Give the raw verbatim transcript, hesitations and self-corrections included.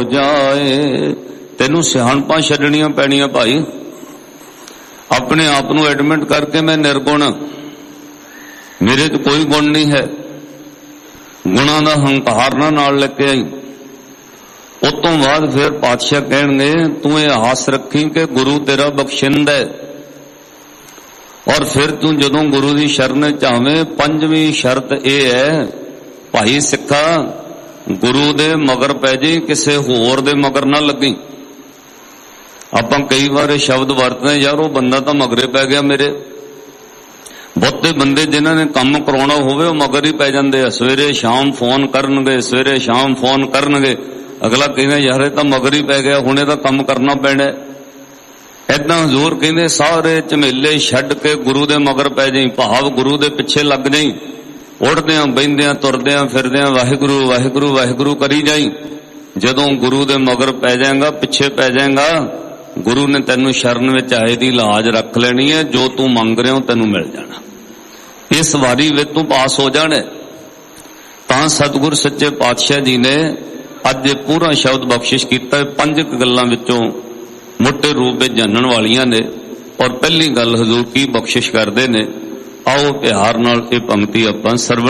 जाए। तेनू सियाणपां छड्डणियां पैणियां भाई। अपने आप नू एडमिट करके मैं निर्गुण, मेरे च कोई गुण नहीं है, गुणां दा हंकार ना नाल लेके आई। उस तो बाद फिर पातशाह कहणगे तू ये आस रखी कि गुरु तेरा बख्शिंद है। और फिर तू जदों गुरु की शरण च आवें, पंजवीं शर्त यह है भाई सिखा, गुरु दे मगर पै जी, किसे होर दे मगर ना लगी। आपां कई बार शब्द वरतदे यार वो बंदा तो मगरे पै गया मेरे। बहुते बंदे जिन्हां ने काम कराउणा होवे वो मगर ही पै जांदे आ। सवेरे शाम फोन करनगे, सवेरे शाम फोन करनगे, अगला कहना यार ये तो मगर ही पै गया, हुणे तां काम करना पैना। ऐदां हजूर कहंदे सारे झमेले छड्ड के गुरु दे मगर पै जाई, भाव गुरु दे पिछे लग जाई। उठदियां बहिंदियां तुरदियां फिरदियां वाहिगुरु वाहिगुरु वाहिगुरु करी जाई। जदों गुरु दे मगर पै जाएगा, पिछे पै जाएगा, गुरु ने तेनू शरण विच आए दी लाज रख लेनी है। जो तू मंग रहे हो तेनू मिल जाना, इस वारी विच तू पास हो जाने। तां सतगुर सच्चे पातशाह जी ने अज पूरा शब्द बख्शिश कीता। पंज गल्लां विचों मोटे रूप में जानन वालियां ने। और पहली गल हजूर की बख्शिश करते ने, आओ प्यार नाल ये पंक्ति आपां सरवण